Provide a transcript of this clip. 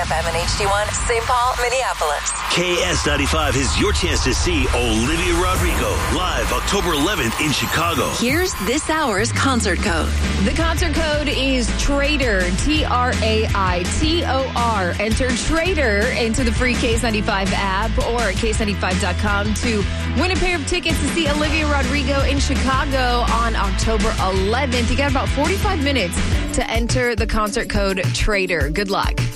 FM and HD1, St. Paul, Minneapolis. KS95 is your chance to see Olivia Rodrigo live October 11th in Chicago. Here's this hour's concert code. The concert code is TRAITOR, TRAITOR. Enter TRAITOR into the free Case95 app or at case95.com to win a pair of tickets to see Olivia Rodrigo in Chicago on October 11th. You got about 45 minutes to enter the concert code TRAITOR. Good luck.